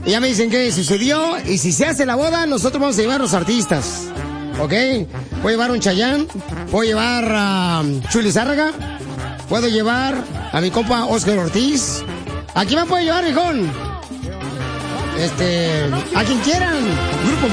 Y ya me dicen qué sucedió. Y si se hace la boda, nosotros vamos a llevar a los artistas. ¿Ok? Puedo llevar un Chayanne. Puedo llevar a Chuli Zárraga. Puedo llevar a mi compa Oscar Ortiz. ¿A quién me puede llevar, viejón? A quien quieran. Grupo